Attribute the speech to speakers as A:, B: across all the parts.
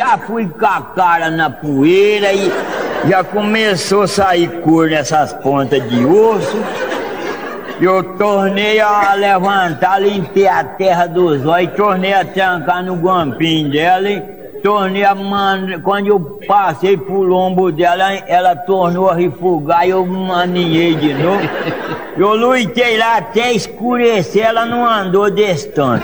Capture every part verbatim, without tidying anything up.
A: já fui com a cara na poeira e já começou a sair cor nessas pontas de osso. Eu tornei a levantar, limpei a terra dos olhos, tornei a trancar no guampinho dela e tornei a mandar. Quando eu passei pro lombo dela, ela tornou a refugar e eu maninhei de novo. Eu lutei lá até escurecer, ela não andou desse tanto.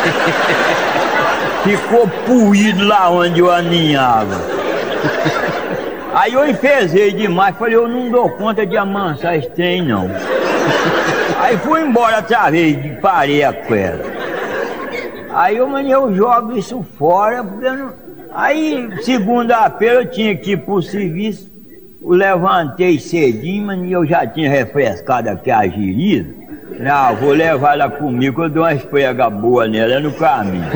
A: Ficou puído lá onde eu aninhava. Aí eu enfezei demais, falei, eu não dou conta de amansar esse trem não. Aí fui embora outra vez, parei a ela. Aí eu, mano, eu jogo isso fora, porque eu não... Aí segunda-feira eu tinha que ir pro serviço, eu levantei cedinho, mano, e eu já tinha refrescado aqui a girida. Não, vou levar ela comigo, eu dou uma esfrega boa nela, é no caminho.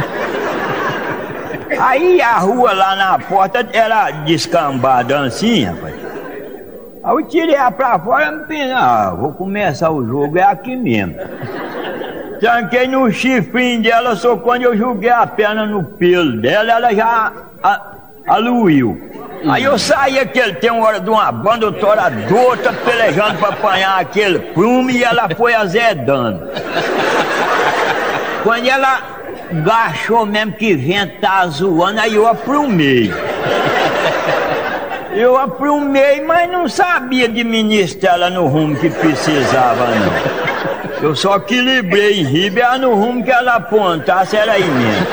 A: Aí a rua lá na porta era descambada assim, rapaz. Aí eu tirei ela pra fora e pensei, ah, vou começar o jogo, é aqui mesmo. Tranquei no chifrinho dela, só quando eu joguei a perna no pelo dela, ela já a, aluiu. Aí eu saí aquele, tem uma hora de uma banda, eu tô outra pelejando pra apanhar aquele prumo e ela foi azedando. Quando ela gachou mesmo que vento tá zoando, aí eu aprumei. Eu aprumei, mas não sabia administrar ela no rumo que precisava, não. Eu só equilibrei em riba, ela no rumo que ela apontasse, era aí mesmo.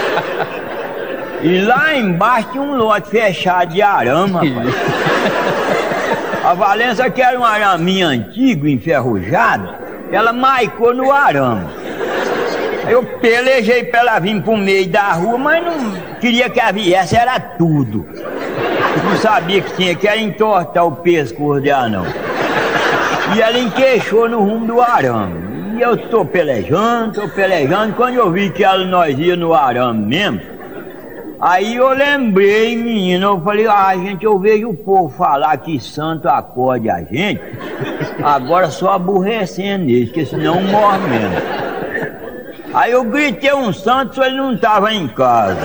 A: E lá embaixo tinha um lote fechado de arame, rapaz. A Valença, que era um araminho antigo, enferrujado, ela maicou no arame. Eu pelejei pra ela vir pro meio da rua, mas não queria que ela viesse, era tudo. Não sabia que tinha que era entortar o pescoço dela, não. E ela enqueixou no rumo do arame. E eu tô pelejando, tô pelejando. Quando eu vi que ela, nós ia no arame mesmo, aí eu lembrei, menino, eu falei, ah, gente, eu vejo o povo falar que santo acorde a gente, agora só aborrecendo eles, porque senão morre mesmo. Aí eu gritei um santo, ele não tava em casa.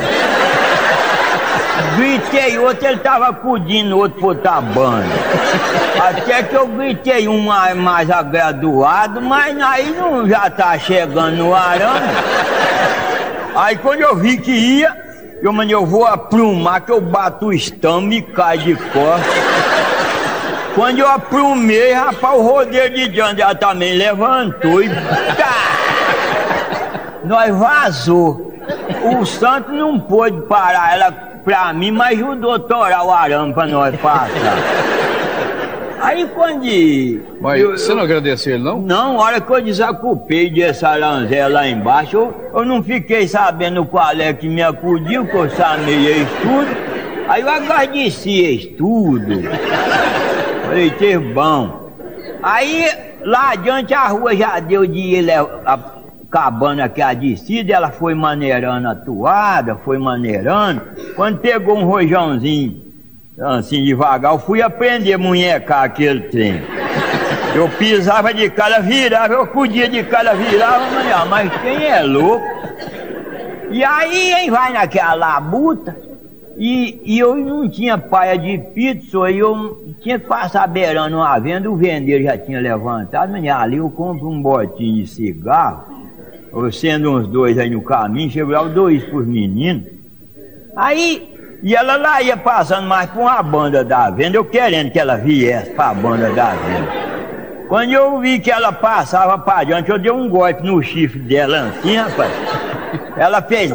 A: Gritei outro, ele tava acudindo outro por outra banda. Até que eu gritei um mais, mais agraduado, mas aí não já tá chegando no arame. Aí quando eu vi que ia, eu, mano, eu vou aprumar que eu bato o estômago e cai de costas. Quando eu aprumei, rapaz, o rodeiro de diante ela também levantou e... Tá! Nós vazou. O santo não pôde parar ela pra mim, mas ajudou a torar o arame pra nós passar. Aí quando...
B: Mas
A: eu,
B: você não agradeceu ele, não?
A: Não, a hora que eu desacupei desse aranzé lá embaixo, eu, eu não fiquei sabendo qual é que me acudiu, que eu samei tudo. Aí eu agradeci tudo. Falei, teve bom. Aí lá adiante a rua já deu de ir acabando aqui a descida, ela foi maneirando a toada, foi maneirando. Quando pegou um rojãozinho, assim devagar, eu fui aprender a munhecar aquele trem. Eu pisava de cara, virava, eu acudia de cara, virava, mas, mas quem é louco? E aí, hein, vai naquela labuta, e, e eu não tinha paia de pizza, e eu tinha que passar beirando uma venda, o vendeiro já tinha levantado, mas ali eu compro um botinho de cigarro, ou sendo uns dois aí no caminho, chego lá, dois pros meninos. Aí, e ela lá ia passando mais por uma banda da venda, eu querendo que ela viesse pra banda da venda. Quando eu vi que ela passava pra adiante, eu dei um golpe no chifre dela assim, rapaz. Ela fez...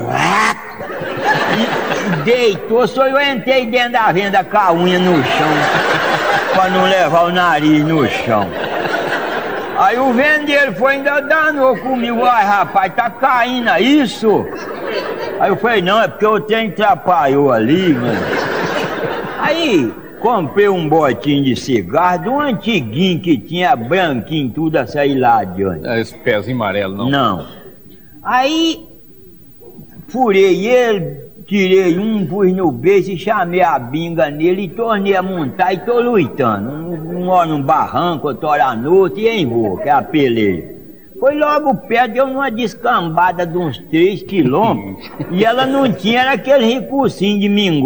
A: E deitou, só eu entrei dentro da venda com a unha no chão, pra não levar o nariz no chão. Aí o vendeiro foi ainda danou comigo, ai rapaz, tá caindo isso? Aí eu falei, não, é porque o trem atrapalhou ali, mano. Aí comprei um botinho de cigarro, de um antiguinho que tinha branquinho, tudo a sair lá adiante.
B: É esse pezinho amarelo, não?
A: Não. Aí furei ele, tirei um, pus no beijo e chamei a binga nele e tornei a montar e tô lutando. Um, um hora num barranco, outro hora à noite e em voo, que é a peleja. Foi logo perto, deu numa descambada de uns três quilômetros e ela não tinha era aquele recursinho de mingu.